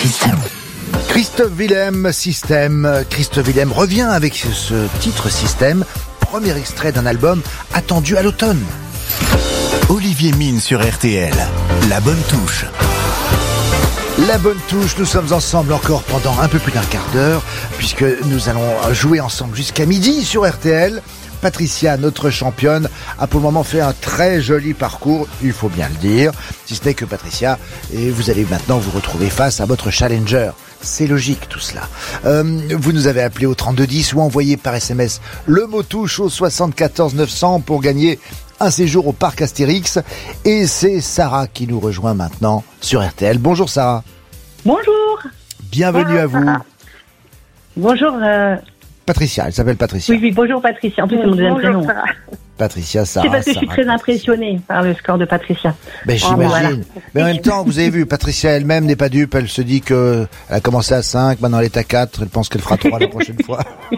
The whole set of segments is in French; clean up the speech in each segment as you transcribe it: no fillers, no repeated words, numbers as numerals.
System. Christophe Willem, System. Christophe Willem revient avec ce titre System, premier extrait d'un album attendu à l'automne. Olivier Mine sur RTL. La bonne touche. La bonne touche, nous sommes ensemble encore pendant un peu plus d'un quart d'heure, puisque nous allons jouer ensemble jusqu'à midi sur RTL. Patricia, notre championne, a pour le moment fait un très joli parcours, il faut bien le dire. Si ce n'est que Patricia, et vous allez maintenant vous retrouver face à votre challenger. C'est logique tout cela. Vous nous avez appelé au 3210 ou envoyé par SMS le mot touche au 74 900 pour gagner un séjour au parc Astérix. Et c'est Sarah qui nous rejoint maintenant sur RTL. Bonjour Sarah. Bonjour. Bienvenue à vous. Bonjour. Patricia, elle s'appelle Patricia. Oui, bonjour Patricia. En plus, c'est mon deuxième prénom. Patricia, Sarah. C'est parce que je suis Sarah. très impressionnée par le score de Patricia. Ben, j'imagine. Voilà. Mais en même temps, vous avez vu, Patricia elle-même n'est pas dupe. Elle se dit que elle a commencé à 5, maintenant elle est à 4. Elle pense qu'elle fera 3 la prochaine fois.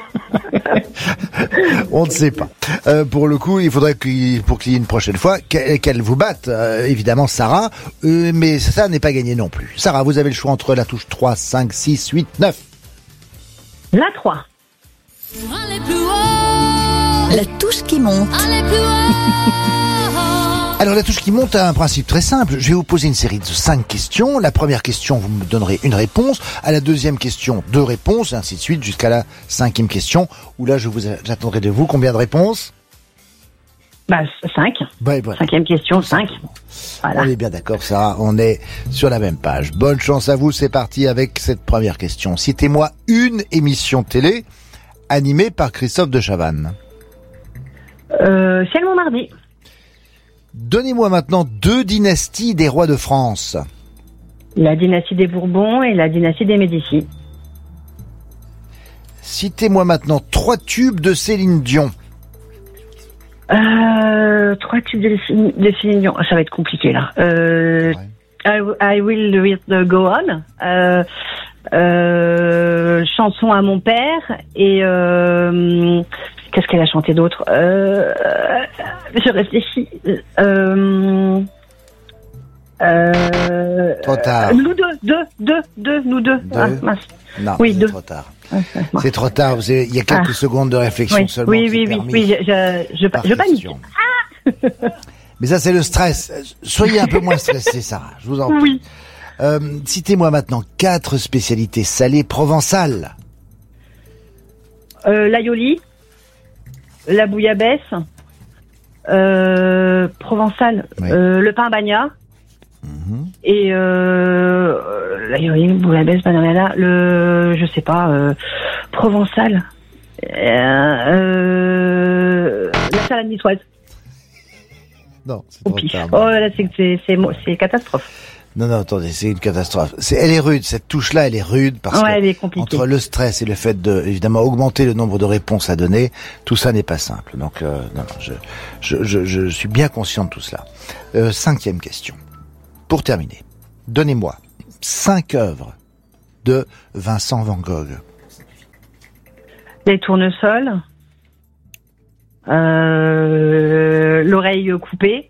On ne sait pas. Pour le coup, il faudrait pour qu'il y ait une prochaine fois, qu'elle vous batte, évidemment, Sarah. Mais ça n'est pas gagné non plus. Sarah, vous avez le choix entre la touche 3, 5, 6, 8, 9. La 3. La touche qui monte. Alors la touche qui monte a un principe très simple. Je vais vous poser une série de 5 questions. La première question, vous me donnerez une réponse. À la deuxième question, 2 réponses, et ainsi de suite jusqu'à la 5e question, où là j'attendrai de vous combien de réponses? 5. Ouais, voilà. 5e question, 5. Voilà. On est bien d'accord, Sarah, on est sur la même page. Bonne chance à vous, c'est parti avec cette première question. Citez-moi une émission télé animée par Christophe de Chavannes. Ciel Montmardi. Donnez-moi maintenant 2 dynasties des rois de France. La dynastie des Bourbons et la dynastie des Médicis. Citez-moi maintenant 3 tubes de Céline Dion. 3 tubes de Céline Dion. Ça va être compliqué là. Ouais. I Will Go On. Chanson à mon père et qu'est-ce qu'elle a chanté d'autre? Je réfléchis. Trop tard. Nous deux. Ah, mince. Non, Oui, c'est 2. trop tard. C'est trop tard. Il y a quelques secondes de réflexion Oui, seulement. oui, je par panique. question. Mais ça, c'est le stress. Soyez un peu moins stressé, Sarah. Je vous en prie. Oui. Citez-moi maintenant 4 spécialités salées provençales. L'aioli, la bouillabaisse, provençal, Oui. le pain bagna, et l'aioli, bouillabaisse, banana, je sais pas, provençal, la salade niçoise. Non, c'est trop Pif. tard. Oh là, c'est catastrophe. Non, attendez, c'est une catastrophe. Elle est rude, cette touche-là, elle est rude parce Ouais, que elle est compliquée. entre le stress et le fait de, évidemment, augmenter le nombre de réponses à donner, tout ça n'est pas simple. Donc, non, je suis bien conscient de tout cela. 5e question. Pour terminer, donnez-moi 5 œuvres de Vincent Van Gogh. Les tournesols, l'oreille coupée,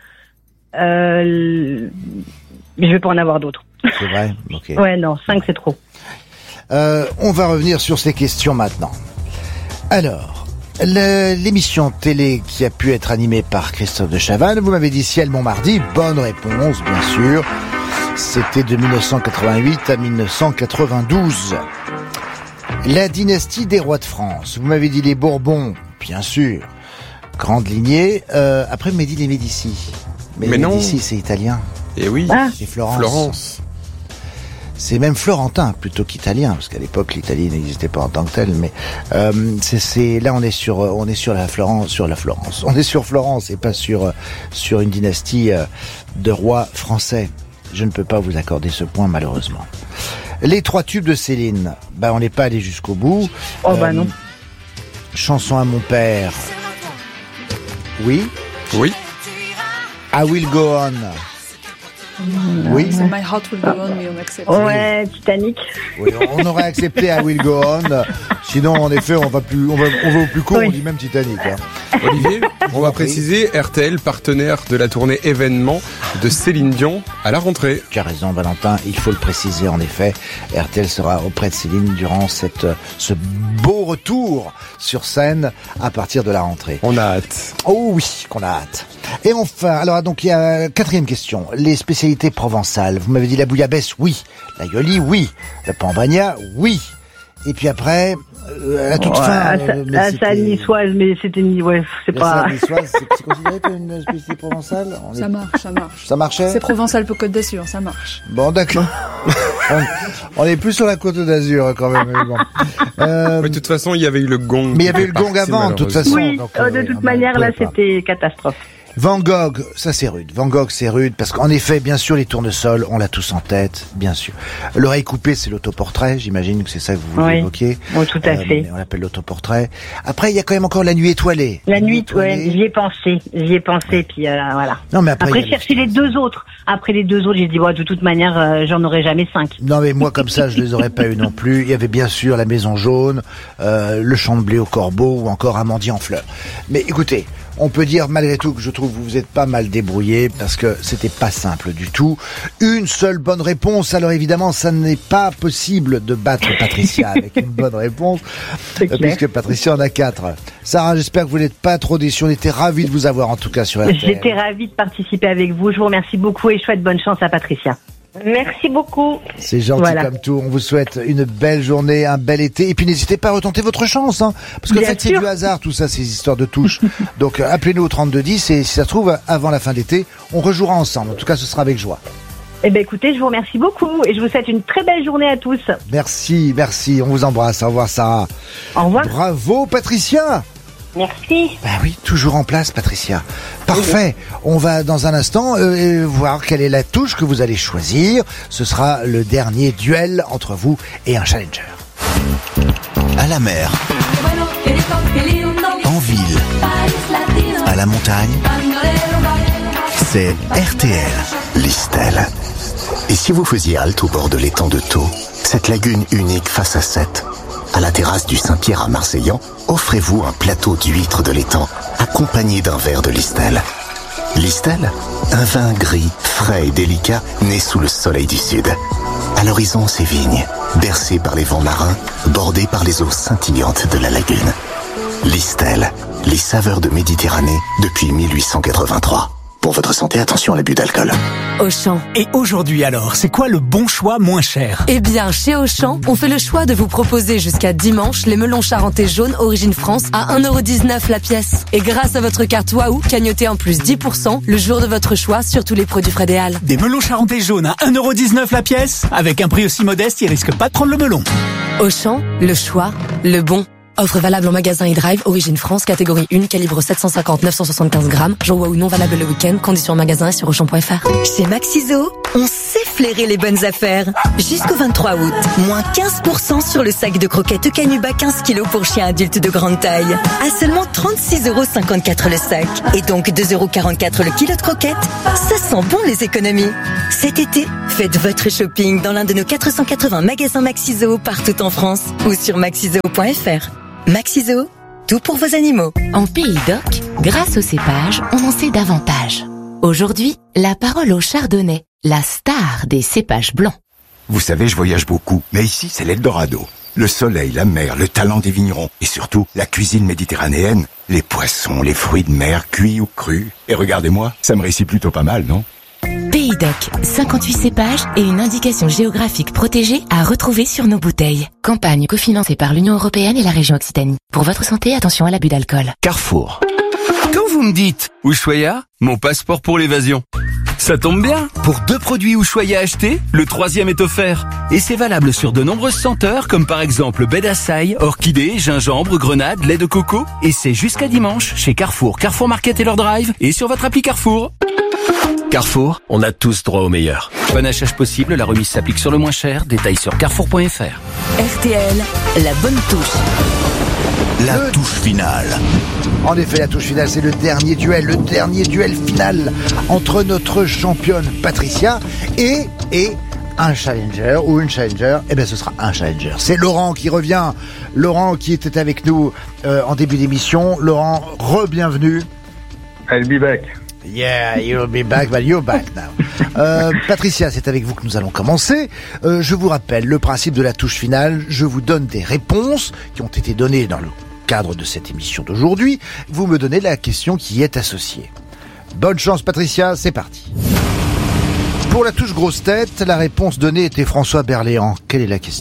je vais pas en avoir d'autres. C'est vrai? Ok. Ouais, non, 5 c'est trop. On va revenir sur ces questions maintenant. Alors, l'émission télé qui a pu être animée par Christophe de Chavannes, vous m'avez dit Ciel Montmardi, bonne réponse, bien sûr. C'était de 1988 à 1992. La dynastie des rois de France, vous m'avez dit les Bourbons, bien sûr. Grande lignée. Après, vous m'avez dit les Médicis. Mais les non. Médicis, c'est italien. Et oui, Ah. C'est Florence. Florence. C'est même florentin plutôt qu'italien, parce qu'à l'époque l'Italie n'existait pas en tant que telle. Mais là on est sur la Florence, On est sur Florence et pas sur une dynastie de rois français. Je ne peux pas vous accorder ce point malheureusement. Les 3 tubes de Céline, on n'est pas allé jusqu'au bout. Oh non. Chanson à mon père. Oui. Oui. I Will Go On. Oui. My Heart Will Go On, mais on accepte. Ouais, Titanic. Oui, on aurait accepté I Will Go On. Sinon, en effet, on va au plus court, Oui. on dit même Titanic. Hein. Olivier, on va préciser, RTL, partenaire de la tournée événement de Céline Dion à la rentrée. Tu as raison, Valentin, il faut le préciser en effet. RTL sera auprès de Céline durant ce beau retour sur scène à partir de la rentrée. On a hâte. Oh oui, qu'on a hâte. Et enfin, alors donc il y a 4e question. Les spécialités provençales. Vous m'avez dit la bouillabaisse, oui. La yoli, oui. Le pambagna, oui. Et puis après, à toute fin... La salade niçoise, mais c'était... Ouais, c'est pas... La salade niçoise, c'est considéré comme une spécialité provençale? Ça marche. Ça marchait? C'est Provençal-Côte d'Azur, ça marche. Bon, d'accord. on est plus sur la Côte d'Azur quand même. Mais bon. De toute façon, il y avait eu le gong. Mais il y avait eu le gong avant, de toute façon. Oui, donc, de toute manière, là, c'était catastrophe. Van Gogh, ça c'est rude. Van Gogh, c'est rude parce qu'en effet, bien sûr, les tournesols, on l'a tous en tête, bien sûr. L'oreille coupée, c'est l'autoportrait. J'imagine que c'est ça que vous voulez évoquer. Oui, tout à fait. On l'appelle l'autoportrait. Après, il y a quand même encore la nuit étoilée. La nuit, ouais, j'y ai pensé, puis voilà. Non, mais après chercher les deux autres. Après les deux autres, j'ai dit, de toute manière, j'en aurai jamais 5. Non, mais moi, comme ça, je les aurais pas eu non plus. Il y avait bien sûr la Maison Jaune, le Champ de blé au corbeau ou encore Amandier en fleurs. Mais écoutez, on peut dire malgré tout que je trouve que vous êtes pas mal débrouillé parce que c'était pas simple du tout. Une seule bonne réponse, alors évidemment ça n'est pas possible de battre Patricia avec une bonne réponse puisque Patricia en a 4. Sarah, j'espère que vous n'êtes pas trop déçus, on était ravis de vous avoir en tout cas sur RTL. J'étais ravie de participer avec vous, je vous remercie beaucoup et je souhaite bonne chance à Patricia. Merci beaucoup. C'est gentil comme tout. On vous souhaite une belle journée, un bel été. Et puis n'hésitez pas à retenter votre chance, hein, parce que en fait, c'est du hasard tout ça, ces histoires de touches. Donc appelez-nous au 3210 et si ça se trouve, avant la fin d'été, on rejouera ensemble. En tout cas, ce sera avec joie. Eh ben écoutez, je vous remercie beaucoup et je vous souhaite une très belle journée à tous. Merci. On vous embrasse. Au revoir, Sarah. Au revoir. Bravo, Patricia. Merci. Ben oui, toujours en place, Patricia. Parfait. On va dans un instant voir quelle est la touche que vous allez choisir. Ce sera le dernier duel entre vous et un challenger. À la mer, en ville, à la montagne, c'est RTL, Listel. Et si vous faisiez halte au bord de l'étang de Thau, cette lagune unique face à Sète, à la terrasse du Saint-Pierre à Marseillan, offrez-vous un plateau d'huîtres de l'étang, accompagné d'un verre de Listel. Listel, un vin gris, frais et délicat, né sous le soleil du sud. À l'horizon, ses vignes, bercées par les vents marins, bordées par les eaux scintillantes de la lagune. Listel, les saveurs de Méditerranée depuis 1883. Pour votre santé, attention à l'abus d'alcool. Auchan. Et aujourd'hui alors, c'est quoi le bon choix moins cher? Eh bien, chez Auchan, on fait le choix de vous proposer jusqu'à dimanche les melons charentais jaunes Origine France à 1,19€ la pièce. Et grâce à votre carte Waouh, cagnotez en plus 10% le jour de votre choix sur tous les produits Frédéal. Des melons charentais jaunes à 1,19€ la pièce? Avec un prix aussi modeste, ils risquent pas de prendre le melon. Auchan, le choix, le bon. Offre valable en magasin et drive, Origine France, catégorie 1, calibre 750-975 grammes. Jour Waouh non valable le week-end, conditions en magasin et sur Auchan.fr. Chez Maxiso, on sait flairer les bonnes affaires. Jusqu'au 23 août, moins 15% sur le sac de croquettes Canuba 15 kg pour chiens adultes de grande taille. À seulement 36,54€ le sac. Et donc 2,44€ le kilo de croquettes. Ça sent bon les économies. Cet été, faites votre shopping dans l'un de nos 480 magasins Maxiso partout en France ou sur maxiso.fr. Maxiso, tout pour vos animaux. En Pays d'Oc, grâce au cépage, on en sait davantage. Aujourd'hui, la parole au chardonnay, la star des cépages blancs. Vous savez, je voyage beaucoup, mais ici, c'est l'Eldorado. Le soleil, la mer, le talent des vignerons et surtout la cuisine méditerranéenne, les poissons, les fruits de mer, cuits ou crus. Et regardez-moi, ça me réussit plutôt pas mal, non ? Pays d'Oc, 58 cépages et une indication géographique protégée à retrouver sur nos bouteilles. Campagne cofinancée par l'Union européenne et la région Occitanie. Pour votre santé, attention à l'abus d'alcool. Carrefour. Quand vous me dites Ushuaïa, mon passeport pour l'évasion. Ça tombe bien, pour 2 produits Ushuaïa achetés, le 3e est offert. Et c'est valable sur de nombreuses senteurs, comme par exemple baie d'Assaï, orchidée, gingembre, grenade, lait de coco. Et c'est jusqu'à dimanche chez Carrefour, Carrefour Market et leur drive, et sur votre appli Carrefour. Carrefour, on a tous droit au meilleur. Bon achat possible, la remise s'applique sur le moins cher. Détails sur carrefour.fr. RTL, la bonne touche. La touche finale. En effet, la touche finale, c'est le dernier duel final entre notre championne Patricia et un challenger ou une challenger, eh bien ce sera un challenger. C'est Laurent qui revient. Laurent qui était avec nous en début d'émission. Laurent, re-bienvenue. I'll be back. Yeah, you'll be back, but you're back now. Patricia, c'est avec vous que nous allons commencer. Je vous rappelle le principe de la touche finale. Je vous donne des réponses qui ont été données dans le cadre de cette émission d'aujourd'hui. Vous me donnez la question qui y est associée. Bonne chance Patricia, c'est parti. Pour la touche grosse tête, la réponse donnée était François Berléand. Quelle est la question ?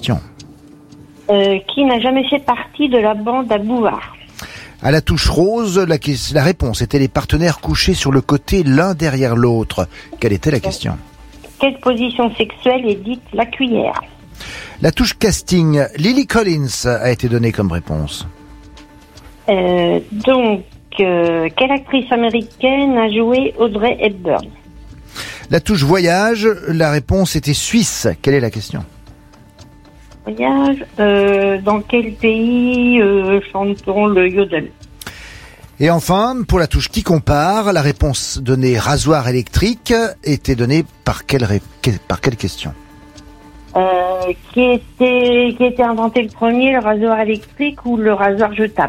Qui n'a jamais fait partie de la bande à Bouvard ? À la touche rose, la réponse était les partenaires couchés sur le côté l'un derrière l'autre. Quelle était la question ? Quelle position sexuelle est dite la cuillère ? La touche casting, Lily Collins a été donnée comme réponse. Quelle actrice américaine a joué Audrey Hepburn ? La touche voyage, la réponse était Suisse. Quelle est la question ? Voyage, dans quel pays chante-t-on le yodel ? Et enfin, pour la touche qui compare, la réponse donnée rasoir électrique était donnée par quelle question ? Qui était inventé le premier, le rasoir électrique ou le rasoir jetable ?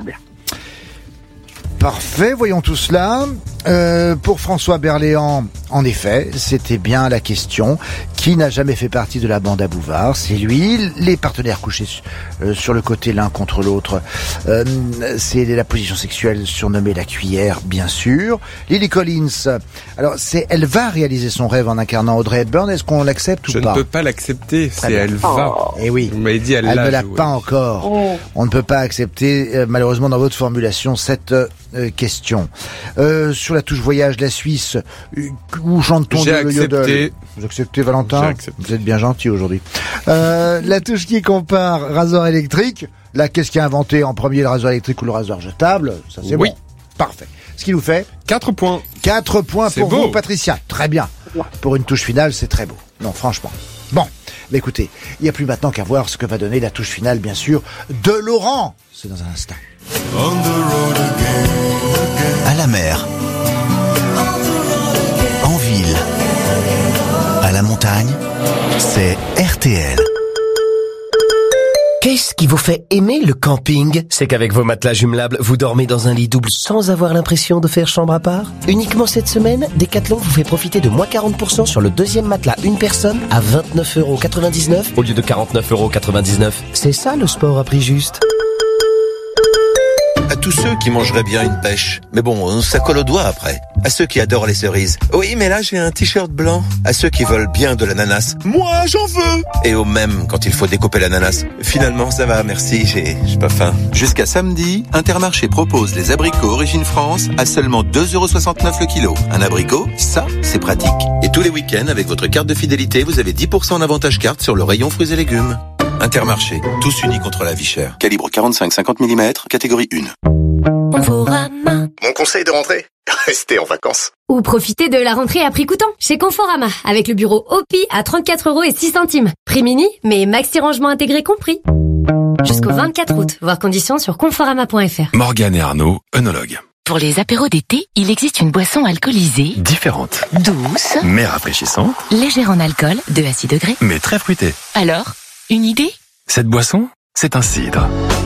Parfait, voyons tout cela. Pour François Berléand, en effet, c'était bien la question. Qui n'a jamais fait partie de la bande à Bouvard ? C'est lui. Les partenaires couchés sur le côté l'un contre l'autre, c'est la position sexuelle surnommée la cuillère, bien sûr. Lily Collins, alors elle va réaliser son rêve en incarnant Audrey Hepburn. Est-ce qu'on l'accepte ou pas ? Je ne peux pas l'accepter, elle va. Eh oui, vous m'avez dit elle ne l'a pas encore. On ne peut pas accepter, malheureusement, dans votre formulation, cette question. Sur la touche voyage, la Suisse, où chante-t-on le yodel ? Vous acceptez, Valentin ? J'ai accepté. Vous êtes bien gentil aujourd'hui. La touche qui compare rasoir électrique, là, qu'est-ce qui a inventé en premier, le rasoir électrique ou le rasoir jetable ? Ça, c'est bon. Parfait. Ce qui nous fait 4 points. 4 points pour beau. vous, Patricia. Très bien. Pour une touche finale, c'est très beau. Non, franchement. Bon, bah écoutez, il n'y a plus maintenant qu'à voir ce que va donner la touche finale, bien sûr, de Laurent. C'est dans un instant. À la mer, en ville, à la montagne, c'est RTL. Qu'est-ce qui vous fait aimer le camping ? C'est qu'avec vos matelas jumelables, vous dormez dans un lit double sans avoir l'impression de faire chambre à part ? Uniquement cette semaine, Decathlon vous fait profiter de moins 40% sur le deuxième matelas une personne à 29,99€ au lieu de 49,99€. C'est ça le sport à prix juste. À tous ceux qui mangeraient bien une pêche. Mais bon, ça colle aux doigts après. À ceux qui adorent les cerises. Oui, mais là, j'ai un t-shirt blanc. À ceux qui veulent bien de l'ananas. Moi, j'en veux! Et au même, quand il faut découper l'ananas. Finalement, ça va, merci, j'ai pas faim. Jusqu'à samedi, Intermarché propose les abricots Origine France à seulement 2,69€ le kilo. Un abricot, ça, c'est pratique. Et tous les week-ends, avec votre carte de fidélité, vous avez 10% d'avantage carte sur le rayon fruits et légumes. Intermarché, tous unis contre la vie chère. Calibre 45-50 mm, catégorie 1. Conforama. Mon conseil de rentrée ? Restez en vacances. Ou profitez de la rentrée à prix coûtant chez Conforama avec le bureau OPI à 34,06€. Prix mini, mais maxi rangement intégré compris. Jusqu'au 24 août, voir conditions sur conforama.fr. Morgane et Arnaud, œnologues. Pour les apéros d'été, il existe une boisson alcoolisée, Différente, douce, mais rafraîchissante, légère en alcool, 2 à 6 degrés. mais très fruitée. Alors, une idée ? Cette boisson, c'est un cidre.